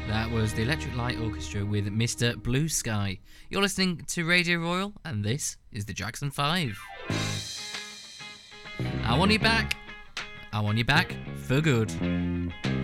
That was the Electric Light Orchestra with Mr. Blue Sky. You're listening to Radio Royal, and this is the Jackson 5. I want you back. I want you back for good.